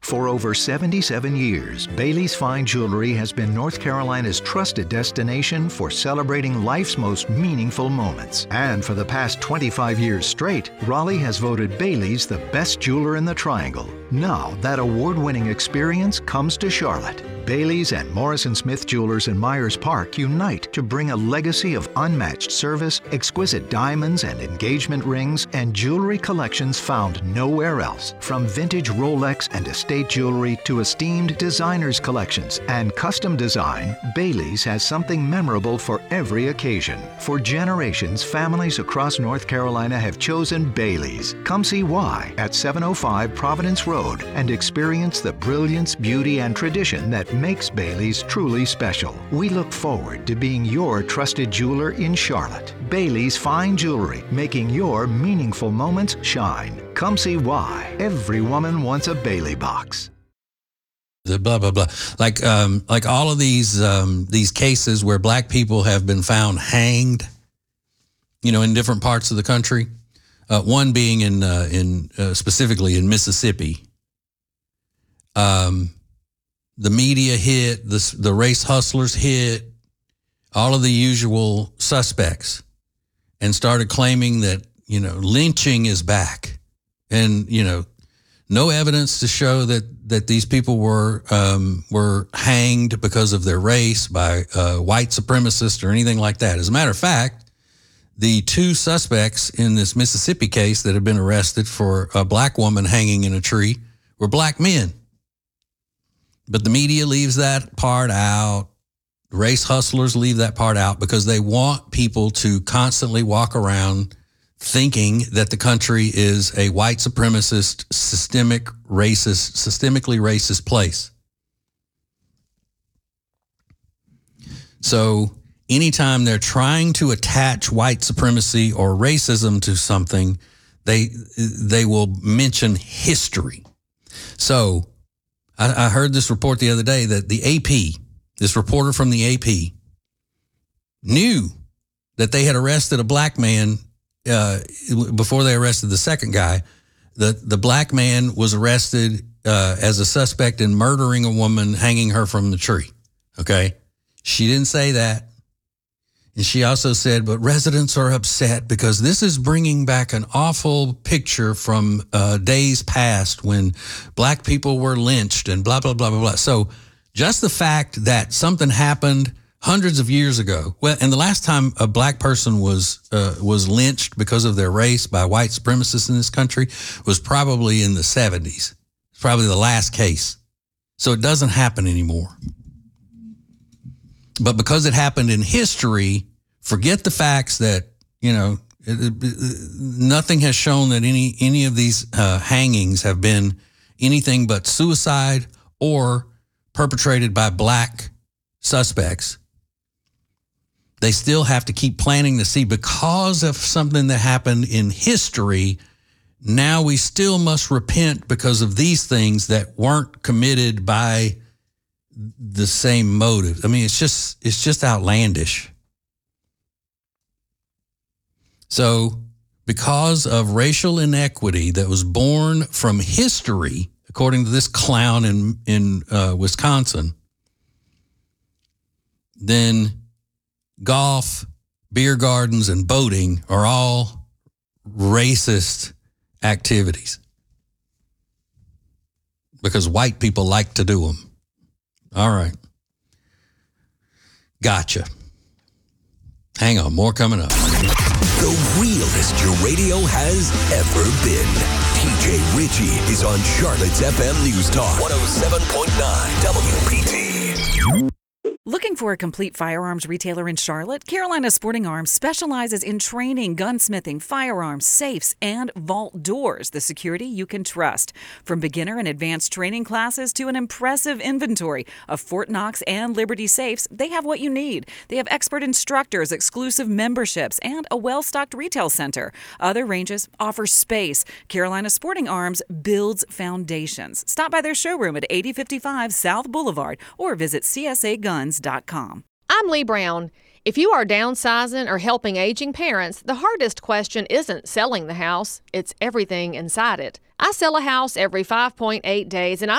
For over 77 years, Bailey's Fine Jewelry has been North Carolina's trusted destination for celebrating life's most meaningful moments. And for the past 25 years straight, Raleigh has voted Bailey's the best jeweler in the Triangle. Now, that award-winning experience comes to Charlotte. Bailey's and Morrison Smith Jewelers in Myers Park unite to bring a legacy of unmatched service, exquisite diamonds and engagement rings, and jewelry collections found nowhere else. From vintage Rolex and estate jewelry to esteemed designers collections and custom design, Bailey's has something memorable for every occasion. For generations, families across North Carolina have chosen Bailey's. Come see why at 705 Providence Road and experience the brilliance, beauty, and tradition that makes Bailey's truly special. We look forward to being your trusted jeweler in Charlotte. Bailey's Fine Jewelry, making your meaningful moments shine. Come see why. Every woman wants a Bailey box. The blah blah blah, like all of these cases where black people have been found hanged, in different parts of the country. One being in specifically in Mississippi. The media hit, the race hustlers hit, all of the usual suspects, and started claiming that, lynching is back. And, no evidence to show that these people were hanged because of their race by white supremacists or anything like that. As a matter of fact, the two suspects in this Mississippi case that have been arrested for a black woman hanging in a tree were black men. But the media leaves that part out. Race hustlers leave that part out because they want people to constantly walk around thinking that the country is a white supremacist, systemically racist place. So anytime they're trying to attach white supremacy or racism to something, they will mention history. So I heard this report the other day that the AP, this reporter from the AP, knew that they had arrested a black man before they arrested the second guy. The black man was arrested as a suspect in murdering a woman, hanging her from the tree. Okay? She didn't say that. And she also said, but residents are upset because this is bringing back an awful picture from days past when black people were lynched and blah, blah, blah, blah, blah. So just the fact that something happened hundreds of years ago, and the last time a black person was lynched because of their race by white supremacists in this country was probably in the 70s. It's probably the last case. So it doesn't happen anymore. But because it happened in history, forget the facts that, nothing has shown that any of these hangings have been anything but suicide or perpetrated by black suspects. They still have to keep planting the seed because of something that happened in history. Now we still must repent because of these things that weren't committed by the same motive. I mean, it's just outlandish. So because of racial inequity that was born from history, according to this clown in Wisconsin, then golf, beer gardens, and boating are all racist activities because white people like to do them. All right. Gotcha. Hang on, more coming up. The realest your radio has ever been. TJ Ritchie is on Charlotte's FM News Talk 107.9 WPT. Looking for a complete firearms retailer in Charlotte? Carolina Sporting Arms specializes in training, gunsmithing, firearms, safes, and vault doors, the security you can trust. From beginner and advanced training classes to an impressive inventory of Fort Knox and Liberty safes, they have what you need. They have expert instructors, exclusive memberships, and a well-stocked retail center. Other ranges offer space. Carolina Sporting Arms builds foundations. Stop by their showroom at 8055 South Boulevard or visit csaguns.com. I'm Lee Brown. If you are downsizing or helping aging parents, the hardest question isn't selling the house, it's everything inside it. I sell a house every 5.8 days, and